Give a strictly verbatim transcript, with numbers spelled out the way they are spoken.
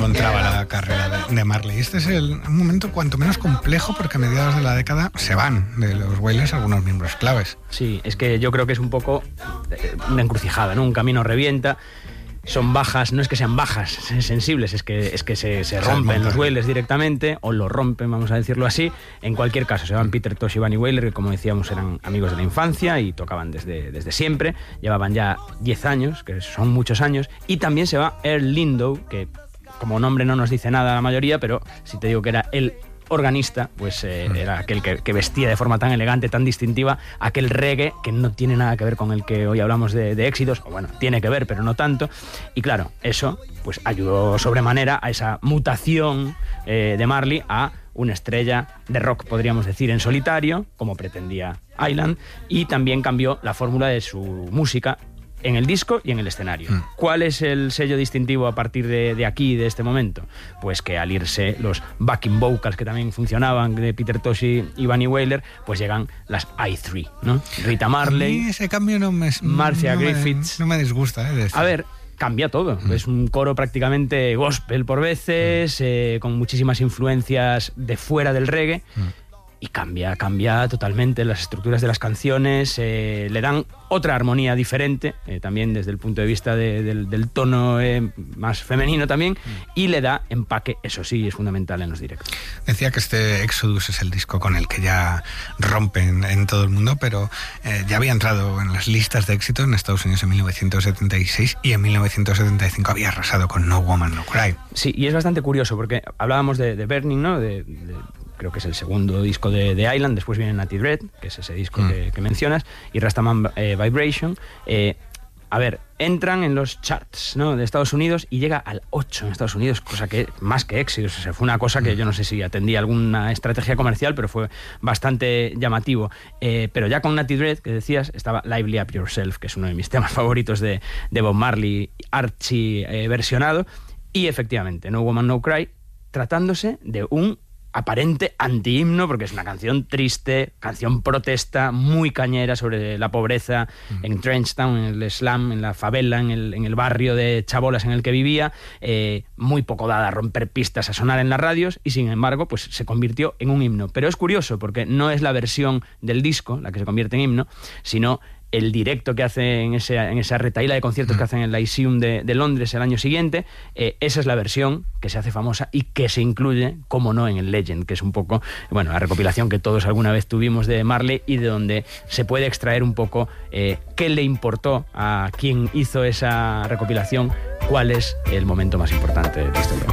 encontraba la carrera de, de Marley. Este es el, un momento cuanto menos complejo porque a mediados de la década se van de los Wailers algunos miembros claves. Sí, es que yo creo que es un poco una encrucijada, ¿no? Un camino revienta. Son bajas, no es que sean bajas sensibles, es que, es que se, se rompen los Wailers directamente, o lo rompen, vamos a decirlo así. En cualquier caso, se van Peter Tosh y Bunny Wailer, que como decíamos eran amigos de la infancia y tocaban desde, desde siempre, llevaban ya diez años, que son muchos años, y también se va Earl Lindow, que como nombre no nos dice nada a la mayoría, pero si te digo que era el organista, pues eh, mm. era aquel que, que vestía de forma tan elegante, tan distintiva, aquel reggae que no tiene nada que ver con el que hoy hablamos de, de éxitos, o bueno, tiene que ver, pero no tanto. Y claro, eso pues ayudó sobremanera a esa mutación eh, de Marley a una estrella de rock, podríamos decir, en solitario, como pretendía Island, y también cambió la fórmula de su música en el disco y en el escenario. Mm. ¿Cuál es el sello distintivo a partir de, de aquí, de este momento? Pues que al irse los backing vocals que también funcionaban de Peter Tosh y Bunny Wailer, pues llegan las I tres, ¿no? Rita Marley. A mí ese cambio no me... Marcia no Griffiths. Me, no me disgusta, ¿eh? A ver, cambia todo. Mm. Es un coro prácticamente gospel por veces, mm. eh, con muchísimas influencias de fuera del reggae. Mm. Y cambia, cambia totalmente las estructuras de las canciones, eh, le dan otra armonía diferente, eh, también desde el punto de vista de, del, del tono eh, más femenino también, mm. y le da empaque, eso sí, es fundamental en los directos. Decía que este Exodus es el disco con el que ya rompen en todo el mundo, pero eh, ya había entrado en las listas de éxito en Estados Unidos en mil novecientos setenta y seis y en mil novecientos setenta y cinco había arrasado con No Woman No Cry. Sí, y es bastante curioso porque hablábamos de, de Burning, ¿no? De, de, creo que es el segundo disco de, de Island, después viene Natty Dread, que es ese disco mm. que, que mencionas, y Rastaman eh, Vibration. Eh, a ver, entran en los charts, ¿no?, de Estados Unidos y llega al ocho en Estados Unidos, cosa que más que éxito. O sea, fue una cosa que yo no sé si atendía alguna estrategia comercial, pero fue bastante llamativo. Eh, pero ya con Natty Dread, que decías, estaba Lively Up Yourself, que es uno de mis temas favoritos de, de Bob Marley, archi eh, versionado, y efectivamente, No Woman No Cry, tratándose de un aparente antihimno, porque es una canción triste, canción protesta, muy cañera sobre la pobreza mm. en Trenchtown, en el slum, en la favela, en el, en el barrio de chabolas en el que vivía, eh, muy poco dada a romper pistas, a sonar en las radios, y sin embargo pues se convirtió en un himno. Pero es curioso, porque no es la versión del disco la que se convierte en himno, sino el directo que hace en, ese, en esa retahíla de conciertos mm. que hacen en el Lyceum de, de Londres el año siguiente. Eh, esa es la versión que se hace famosa y que se incluye, como no, en el Legend, que es un poco, bueno, la recopilación que todos alguna vez tuvimos de Marley y de donde se puede extraer un poco eh, qué le importó a quien hizo esa recopilación, cuál es el momento más importante de la historia.